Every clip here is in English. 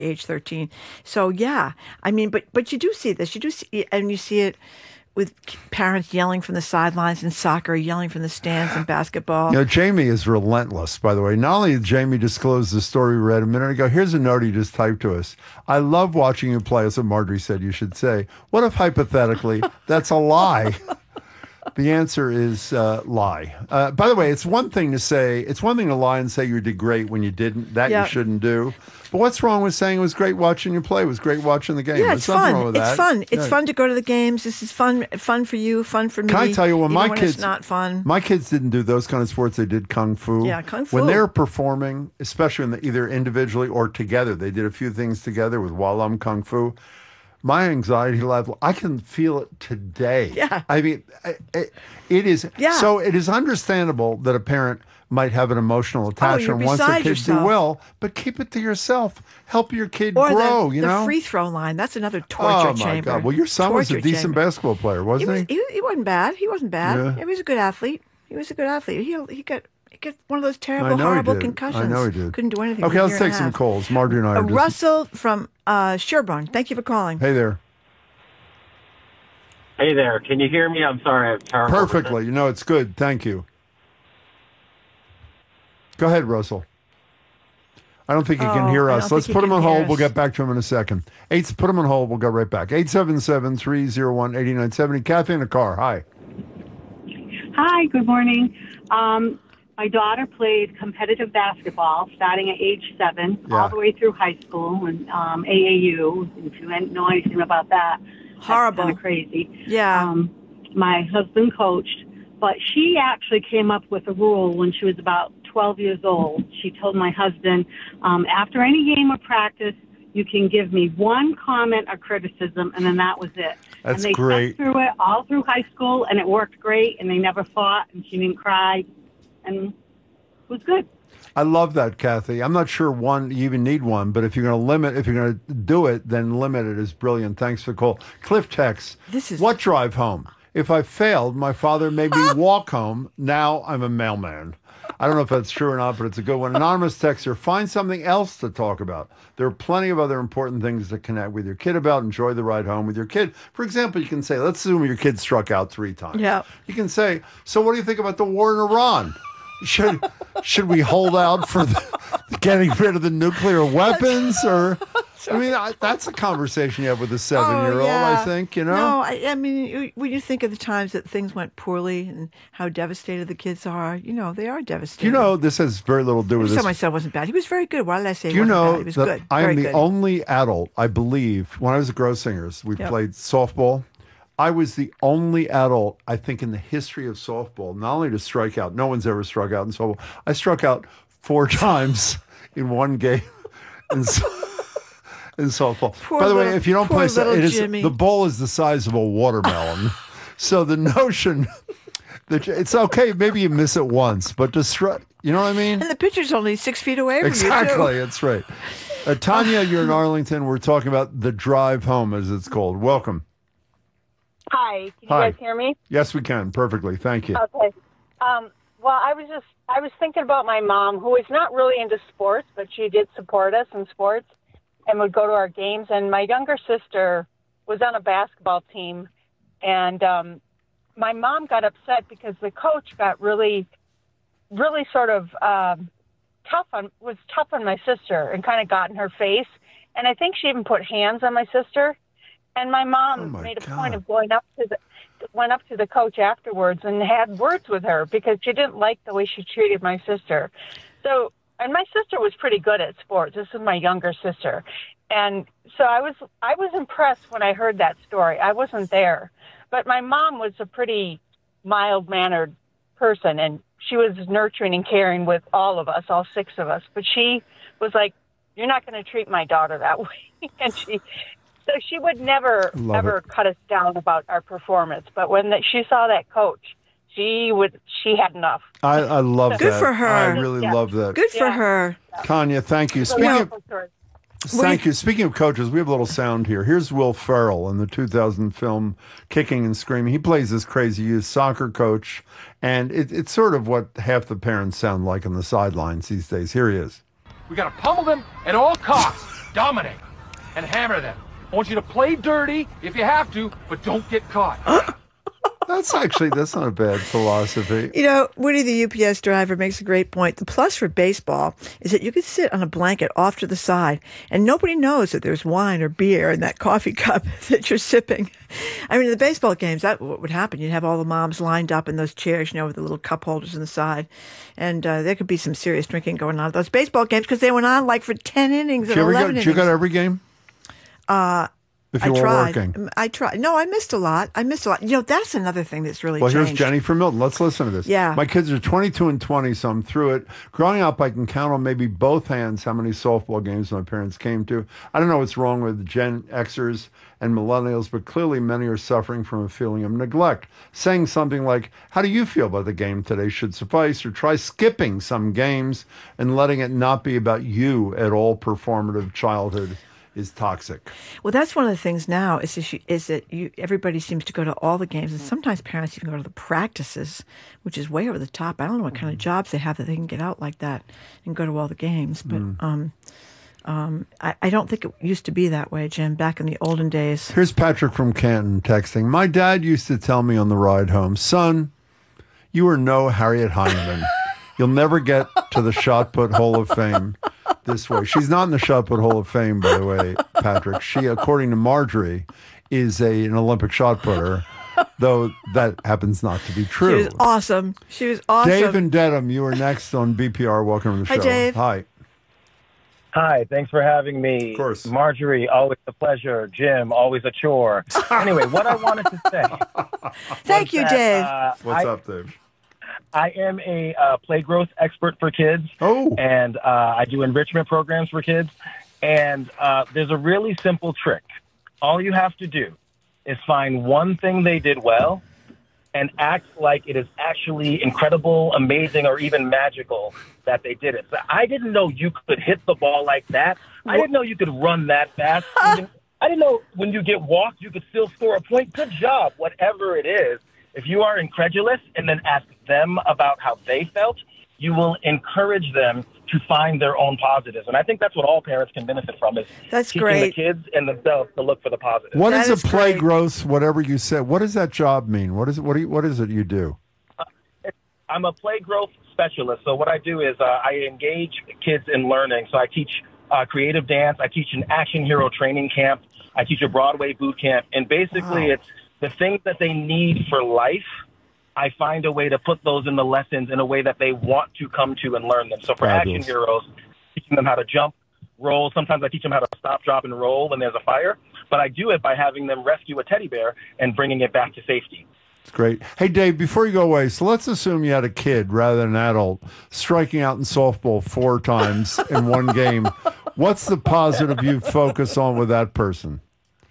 age 13. So yeah, I mean, but you do see this. You do see, and you see it with parents yelling from the sidelines in soccer, yelling from the stands in basketball. You know, Jamie is relentless, by the way. Not only did Jamie disclose the story we read a minute ago, here's a note he just typed to us. I love watching you play. That's what Marjorie said you should say. What if hypothetically that's a lie? The answer is lie. By the way, it's one thing to lie and say you did great when you didn't. That you shouldn't do. But what's wrong with saying it was great watching you play? It was great watching the game. Yeah, There's nothing wrong with that. It's fun. It's fun to go to the games. This is fun for you, fun for me. Can I tell you, when it's not fun. My kids didn't do those kind of sports. They did kung fu. Yeah, kung fu. When they're performing, especially either individually or together, they did a few things together with Walam Kung Fu. My anxiety level, I can feel it today. Yeah. I mean, it is. Yeah. So it is understandable that a parent might have an emotional attachment and wants their kid to do well, but keep it to yourself. Help your kid grow, the free throw line, that's another torture chamber. Oh, my God. Well, your son was a decent basketball player, wasn't he? He wasn't bad. He wasn't bad. Yeah. He was a good athlete. He got one of those terrible, horrible concussions. I know he did. Couldn't do anything. Okay, let's take some calls. Marjorie and I are Russell from Sherborne. Thank you for calling. Hey there. Hey there. Can you hear me? I'm sorry. I have terrible Perfectly. You know, it's good. Thank you. Go ahead, Russell. I don't think he can hear us. Let's put him on hold. We'll get back to him in a second. Put him on hold. We'll go right back. 877-301-8970. Kathy in the car. Hi. Hi. Good morning. My daughter played competitive basketball starting at age 7 all the way through high school and AAU. If you know anything about that, horrible, kind of crazy. Yeah. My husband coached, but she actually came up with a rule when she was about 12 years old. She told my husband, after any game or practice, you can give me one comment or criticism, and then that was it. That's and they great. Stuck through it all through high school, and it worked great, and they never fought, and she didn't cry, and it was good. I love that, Kathy. I'm not sure you even need one, but if you're going to do it, then limit it is brilliant. Thanks for the call. Cliff texts, what drive home? If I failed, my father made me walk home. Now I'm a mailman. I don't know if that's true or not, but it's a good one. Anonymous texter, find something else to talk about. There are plenty of other important things to connect with your kid about. Enjoy the ride home with your kid. For example, you can say, let's assume your kid struck out 3 times. Yeah. You can say, so what do you think about the war in Iran? Should we hold out for getting rid of the nuclear weapons? Or, I mean, that's a conversation you have with a 7-year-old, I think, you know? No, I mean, when you think of the times that things went poorly and how devastated the kids are, they are devastated. You know, this has very little to do with this. My son wasn't bad. He was very good. Why did I say he wasn't bad? He was good. I am the only adult, I believe, when I was at Grossinger's, we played softball. I was the only adult, I think, in the history of softball, not only to strike out. No one's ever struck out in softball. I struck out 4 times in one game in softball. By the way, if you don't play, the ball is the size of a watermelon. So the notion that it's okay, maybe you miss it once, but to strike, you know what I mean? And the pitcher's only 6 feet away from you, Exactly, that's right. Tanya, you're in Arlington. We're talking about the drive home, as it's called. Welcome. Hi, can you guys hear me? Yes, we can. Perfectly. Thank you. Okay. Well, I was thinking about my mom, who is not really into sports, but she did support us in sports and would go to our games. And my younger sister was on a basketball team, and my mom got upset because the coach got really, really sort of tough on my sister and kind of got in her face. And I think she even put hands on my sister. And my mom made a point of went up to the coach afterwards and had words with her because she didn't like the way she treated my sister. So, and my sister was pretty good at sports. This is my younger sister. And so I was impressed when I heard that story. I wasn't there, but my mom was a pretty mild-mannered person, and she was nurturing and caring with all of us, all 6 of us. But she was like, "You're not going to treat my daughter that way," and So she would never, ever cut us down about our performance. But when she saw that coach, she had enough. I love that. Good for her. I really love that. Good for her. Tanya, thank you. Speaking of coaches, we have a little sound here. Here's Will Ferrell in the 2000 film Kicking and Screaming. He plays this crazy youth soccer coach, and it's sort of what half the parents sound like on the sidelines these days. Here he is. We got to pummel them at all costs. dominate, and hammer them. I want you to play dirty if you have to, but don't get caught. That's not a bad philosophy. You know, Woody, the UPS driver, makes a great point. The plus for baseball is that you can sit on a blanket off to the side, and nobody knows that there's wine or beer in that coffee cup that you're sipping. I mean, in the baseball games, that what would happen. You'd have all the moms lined up in those chairs, with the little cup holders on the side, and there could be some serious drinking going on at those baseball games because they went on like for 10 innings and 11 innings. Did you go to every game? If you were working. I tried. No, I missed a lot. That's another thing that's really changed. Well, here's Jenny from Milton. Let's listen to this. Yeah. My kids are 22 and 20, so I'm through it. Growing up, I can count on maybe both hands how many softball games my parents came to. I don't know what's wrong with Gen Xers and millennials, but clearly many are suffering from a feeling of neglect. Saying something like, how do you feel about the game today should suffice, or try skipping some games and letting it not be about you at all. Performative childhood is toxic. Well, that's one of the things now is that everybody seems to go to all the games, and sometimes parents even go to the practices, which is way over the top. I don't know what kind of jobs they have that they can get out like that and go to all the games. But I don't think it used to be that way, Jim, back in the olden days. Here's Patrick from Canton texting. My dad used to tell me on the ride home, son, you are no Harriet Heineman. You'll never get to the shot put Hall of Fame this way. She's not in the shot put Hall of Fame, by the way, Patrick. She, according to Marjorie, is an Olympic shot putter, though that happens not to be true. She was awesome. Dave and Dedham, you are next on BPR. Welcome to the show. Hi, Dave. Hi. Hi, thanks for having me. Of course. Marjorie, always a pleasure. Jim, always a chore. Anyway, what I wanted to say. Thank you, Dave. What's up, Dave? I am a play growth expert for kids. Oh. And I do enrichment programs for kids. And there's a really simple trick. All you have to do is find one thing they did well and act like it is actually incredible, amazing, or even magical that they did it. So I didn't know you could hit the ball like that. I didn't know you could run that fast. I didn't know when you get walked, you could still score a point. Good job, whatever it is. If you are incredulous and then ask them about how they felt, you will encourage them to find their own positives. And I think that's what all parents can benefit from is teaching the kids and themselves to look for the positives. What is a play growth, whatever you said? What does that job mean? What is it you do? I'm a play growth specialist. So what I do is I engage kids in learning. So I teach creative dance. I teach an action hero training camp. I teach a Broadway boot camp. And basically it's the things that they need for life. I find a way to put those in the lessons in a way that they want to come to and learn them. So for action heroes, teaching them how to jump, roll. Sometimes I teach them how to stop, drop, and roll when there's a fire. But I do it by having them rescue a teddy bear and bringing it back to safety. It's great. Hey, Dave, before you go away, so let's assume you had a kid rather than an adult striking out in softball 4 times in one game. What's the positive you focus on with that person?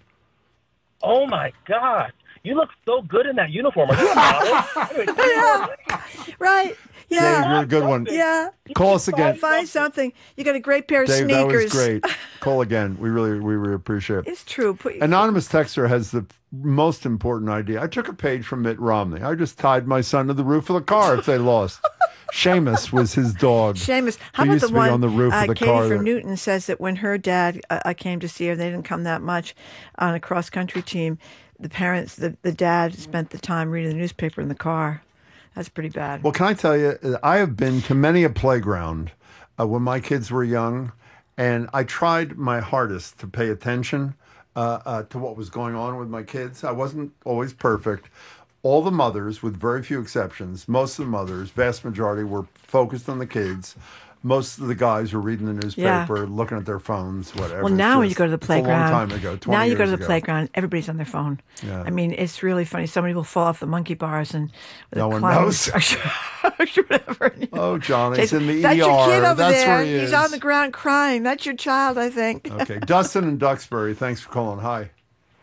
Oh, my God. You look so good in that uniform. Are you a model? Right. Yeah. Dave, you're a good one. Yeah. Call us again. Find something. You got a great pair of Dave, sneakers. that was great. Call again. We really appreciate it. It's true. Anonymous Texter has the most important idea. I took a page from Mitt Romney. I just tied my son to the roof of the car if they lost. Seamus was his dog. Seamus. How about used the to be one on the roof of the Katie car from Newton says that when her dad came to see her, they didn't come that much on a cross-country team. The parents, the dad spent the time reading the newspaper in the car. That's pretty bad. Well, can I tell you, I have been to many a playground when my kids were young, and I tried my hardest to pay attention to what was going on with my kids. I wasn't always perfect. All the mothers, with very few exceptions, most of the mothers, vast majority, were focused on the kids. Most of the guys were reading the newspaper, looking at their phones, whatever. Well, now when you go to the playground, a long time ago, 20 now you go to years the ago. playground, everybody's on their phone. Yeah. I mean, it's really funny. Somebody will fall off the monkey bars and no one knows. Whatever. Oh, Johnny's in the That's ER. your kid over That's there. where he is. He's on the ground crying. That's your child, I think. Okay, Dustin in Duxbury. Thanks for calling. Hi.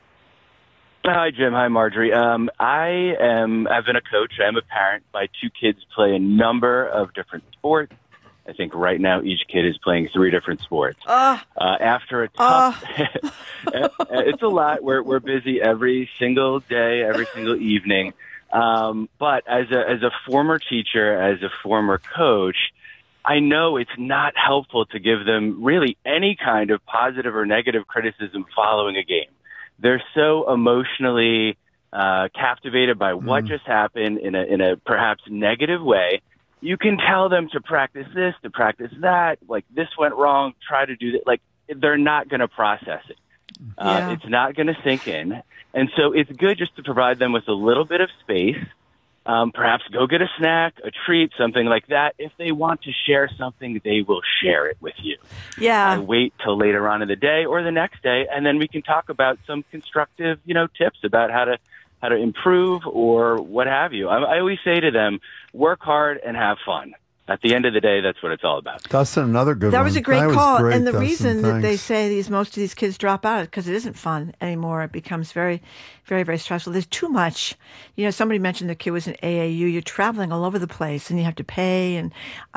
Hi, Jim. Hi, Marjorie. I've been a coach. I'm a parent. My 2 kids play a number of different sports. I think right now each kid is playing 3 different sports. After a tough, it's a lot. We're busy every single day, every single evening. But as a former teacher, as a former coach, I know it's not helpful to give them really any kind of positive or negative criticism following a game. They're so emotionally captivated by what just happened in a perhaps negative way. You can tell them to practice this, to practice that, like this went wrong, try to do that. Like they're not going to process it. It's not going to sink in. And so it's good just to provide them with a little bit of space. Perhaps go get a snack, a treat, something like that. If they want to share something, they will share it with you. Yeah. And wait till later on in the day or the next day, and then we can talk about some constructive, tips about how to improve or what have you. I always say to them, work hard and have fun. At the end of the day, that's what it's all about. Dustin, another good one. That was a great call. Great, and the Dustin, reason that they thanks. say most of these kids drop out is because it isn't fun anymore. It becomes very, very, very stressful. There's too much. Somebody mentioned the kid was in AAU. You're traveling all over the place and you have to pay. And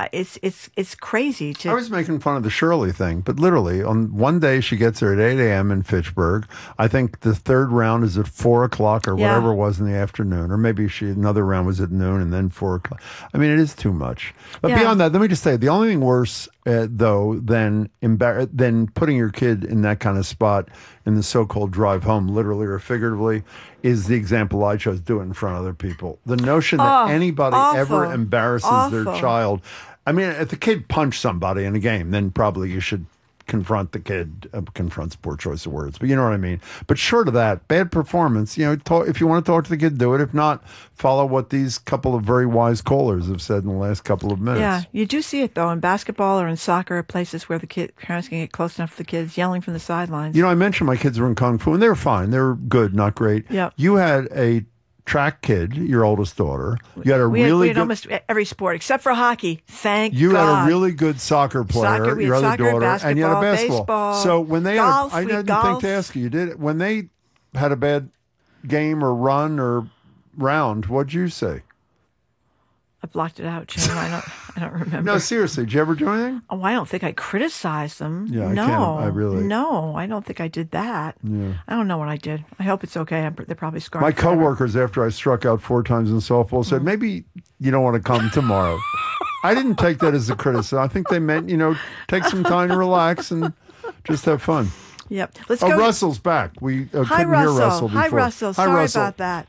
it's crazy. I was making fun of the Shirley thing, but literally on one day she gets there at 8 a.m. in Fitchburg. I think the third round is at 4 o'clock or whatever it was in the afternoon. Or maybe another round was at noon and then 4 o'clock. I mean, it is too much. But beyond that, let me just say, the only thing worse, though, than putting your kid in that kind of spot in the so-called drive home, literally or figuratively, is the example I chose, do it in front of other people. The notion that anybody ever embarrasses their child. I mean, if the kid punched somebody in a game, then probably you should confront the kid. Confront's a poor choice of words, but you know what I mean. But short of that, bad performance, if you want to talk to the kid, do it. If not, follow what these couple of very wise callers have said in the last couple of minutes. Yeah, you do see it, though, in basketball or in soccer, places where the parents can get close enough to the kids yelling from the sidelines. I mentioned my kids were in Kung Fu, and they were fine. They were good, not great. Yep. You had a track kid, your oldest daughter. You had we had almost every sport except for hockey. Thank you God. Had a really good soccer player, your other daughter, and you had a basketball. Baseball, so when they golf, I didn't think to ask you, did it when they had a bad game or run or round? What'd you say? I blocked it out, Jim. I don't remember. No, seriously, did you ever do anything? Oh, I don't think I criticized them. Yeah, no, I I don't think I did that. Yeah. I don't know what I did. I hope it's okay. They're probably scarred. My coworkers, after I struck out 4 times in softball, said, maybe you don't want to come tomorrow. I didn't take that as a criticism. I think they meant, take some time to relax and just have fun. Yep. Let's go. Russell's back. We couldn't hear Russell before. Hi, Russell. Sorry about that.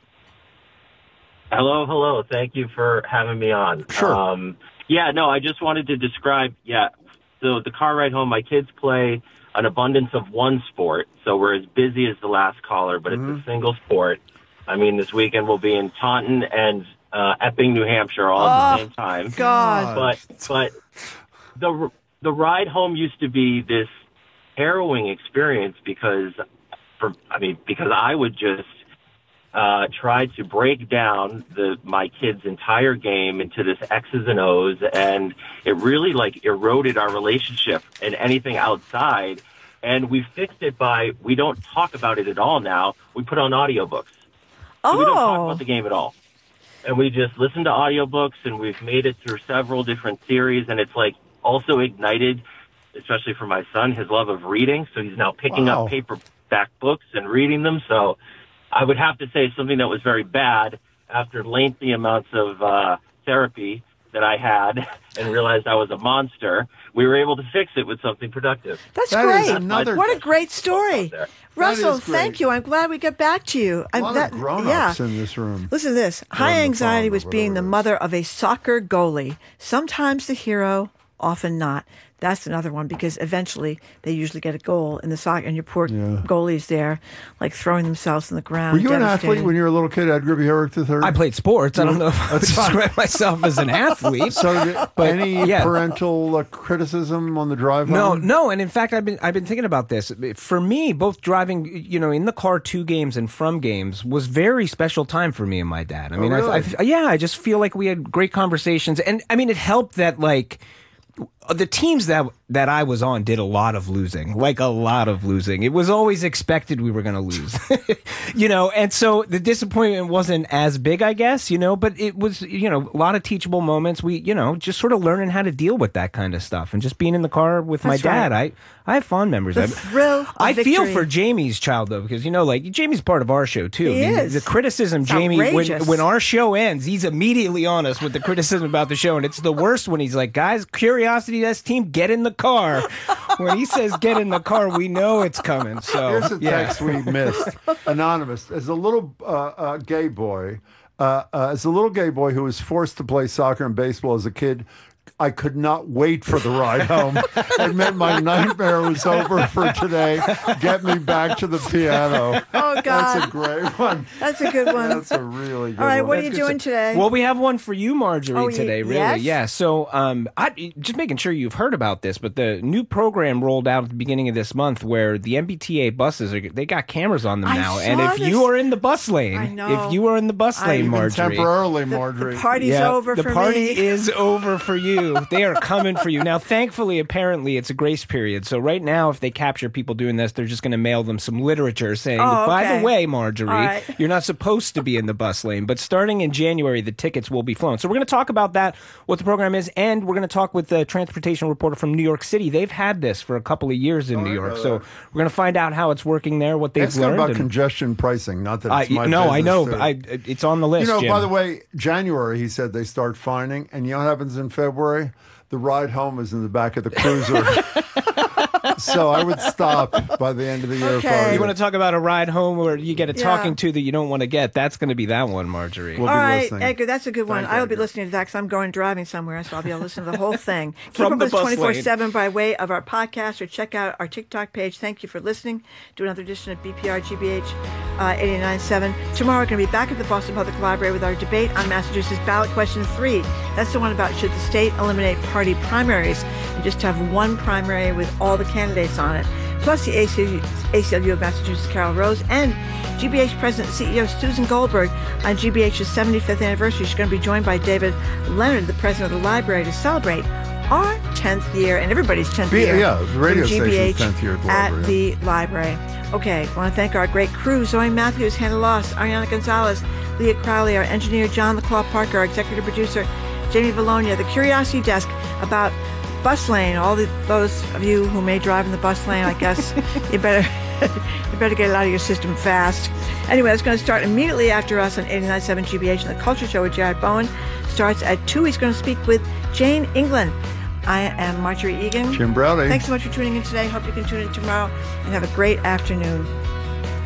Hello. Thank you for having me on. Sure. I just wanted to describe, so the car ride home, my kids play an abundance of one sport, so we're as busy as the last caller, but it's a single sport. I mean, this weekend we'll be in Taunton and Epping, New Hampshire, all at the same time. God. But the ride home used to be this harrowing experience because I would just try to break down my kid's entire game into this X's and O's, and it really eroded our relationship and anything outside. And we fixed it we don't talk about it at all now. We put on audiobooks. So we don't talk about the game at all. And we just listen to audiobooks, and we've made it through several different series, and it's also ignited, especially for my son, his love of reading. So he's now picking up paperback books and reading them. So I would have to say something that was very bad after lengthy amounts of therapy that I had and realized I was a monster. We were able to fix it with something productive. That's great. What a great story. Russell, thank you. I'm glad we got back to you. A lot of grown-ups in this room. Listen to this. High anxiety was being the mother of a soccer goalie. Sometimes the hero, often not. That's another one, because eventually they usually get a goal in the soccer, and your poor goalie's there, throwing themselves on the ground. Were you an athlete when you were a little kid, Edgar B. Herrick III? I played sports. I don't know if I would describe myself as an athlete. So, any parental criticism on the drive home? No. And in fact, I've been thinking about this. For me, both driving, in the car to games and from games was very special time for me and my dad. I mean, really? I just feel like we had great conversations, and I mean, it helped that the teams that I was on did a lot of losing, like a lot of losing. It was always expected we were going to lose, and so the disappointment wasn't as big, I guess, but it was, a lot of teachable moments. We, just sort of learning how to deal with that kind of stuff and just being in the car with my dad. Right. I have fond memories. The thrill of I victory. feel for Jamie's child, though, because, Jamie's part of our show, too. He is. The criticism, It's Jamie, outrageous. when our show ends, he's immediately on us with the criticism about the show. And it's the worst when he's like, guys, Curiosity Desk team, get in the car. When he says get in the car, we know it's coming. So here's a text we missed. Anonymous. As a little gay boy, who was forced to play soccer and baseball as a kid, I could not wait for the ride home. It meant my nightmare was over for today. Get me back to the piano. Oh, God. That's a great one. That's a good one. That's a really good one. All right, what are That's you good doing stuff. today? Well, we have one for you, Marjorie, today, really. yes? Yeah. So I just making sure you've heard about this, but the new program rolled out at the beginning of this month where the MBTA buses, they got cameras on them I now. saw And if this. you are in the bus lane, I know. if you are in the bus lane, Even Marjorie. temporarily, the Marjorie. party's over the for party me. is over for you. They are coming for you. Now, thankfully, apparently, it's a grace period. So right now, if they capture people doing this, they're just going to mail them some literature saying, by okay. the way, Marjorie, All right. you're not supposed to be in the bus lane. But starting in January, the tickets will be flown. So we're going to talk about that, what the program is, and we're going to talk with the transportation reporter from New York City. They've had this for a couple of years in New York. So we're going to find out how it's working there, what they've Ask them learned. about and- congestion pricing, not that it's my no, I know. business, But too. it's on the list, Jim. By the way, January, he said they start fining, and you know what happens in February? The ride home is in the back of the cruiser. So I would stop by the end of the year. Okay. You want to talk about a ride home where you get a Yeah. talking to that you don't want to get? That's going to be that one, Marjorie. We'll All be right, listening. Edgar, that's a good one. Thank you, I will be Edgar. listening to that because I'm going driving somewhere, so I'll be able to listen to the whole thing. Keep From up the with us bus lane. 24/7 by way of our podcast or check out our TikTok page. Thank you for listening to another edition of BPR GBH 89.7. Tomorrow we're going to be back at the Boston Public Library with our debate on Massachusetts ballot question 3. That's the one about should the state eliminate party primaries and just have one primary with all the candidates on it. Plus the ACLU of Massachusetts, Carol Rose, and GBH President and CEO Susan Goldberg on GBH's 75th anniversary. She's going to be joined by David Leonard, the president of the library, to celebrate our 10th year and everybody's 10th year. Yeah, the radio with station's GBH 10th year at the library. Okay, I want to thank our great crew, Zoe Matthews, Hannah Loss, Ariana Gonzalez, Leah Crowley, our engineer, John the Claw Parker, our executive producer, Jamie Bologna, the Curiosity Desk about bus lane. All those of you who may drive in the bus lane, I guess you better get it out of your system fast. Anyway, it's going to start immediately after us on 89.7 GBH, and the Culture Show with Jared Bowen starts at 2. He's going to speak with Jane England. I am Marjorie Egan. Jim Browdy. Thanks so much for tuning in today. Hope you can tune in tomorrow and have a great afternoon.